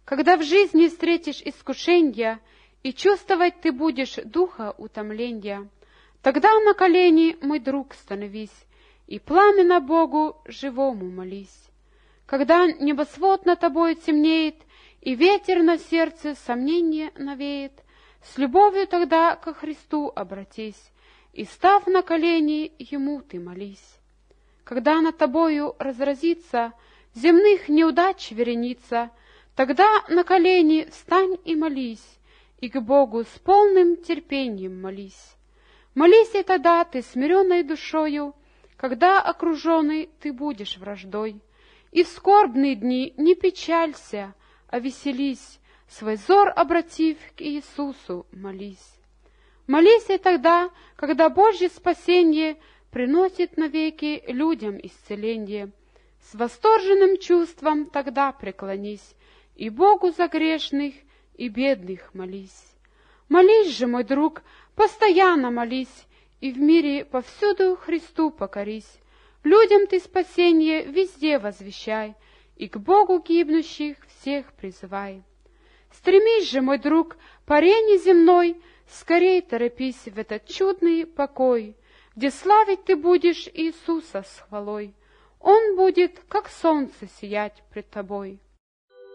Когда в жизни встретишь искушенья, и чувствовать ты будешь духа утомления, тогда на колени, мой друг, становись, и пламенно Богу живому молись. Когда небосвод над тобой темнеет, и ветер на сердце сомнение навеет, с любовью тогда ко Христу обратись, и, став на колени, Ему ты молись. Когда над тобою разразится земных неудач вереница, тогда на колени встань и молись, и к Богу с полным терпением молись. Молись и тогда ты смиренной душою, когда окруженный ты будешь враждой. И в скорбные дни не печалься, а веселись, свой взор обратив к Иисусу, молись. Молись и тогда, когда Божье спасение приносит навеки людям исцеление. С восторженным чувством тогда преклонись, и Богу за грешных и бедных молись. Молись же, мой друг, постоянно молись, и в мире повсюду Христу покорись. Людям ты спасение везде возвещай, и к Богу гибнущих всех призывай. Стремись же, мой друг, по арене земной, скорей торопись в этот чудный покой, где славить ты будешь Иисуса с хвалой. Он будет, как солнце, сиять пред тобой.